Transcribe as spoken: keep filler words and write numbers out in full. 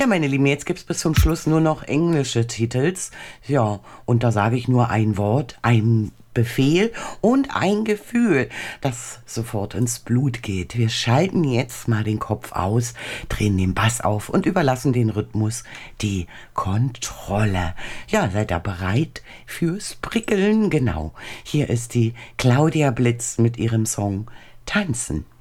Ja, meine Lieben, jetzt gibt's bis zum Schluss nur noch englische Titels. Ja, und da sage ich nur ein Wort, ein Befehl und ein Gefühl, das sofort ins Blut geht. Wir schalten jetzt mal den Kopf aus, drehen den Bass auf und überlassen den Rhythmus die Kontrolle. Ja, seid ihr bereit fürs Prickeln? Genau. Hier ist die Claudia Blitz mit ihrem Song Tanzen.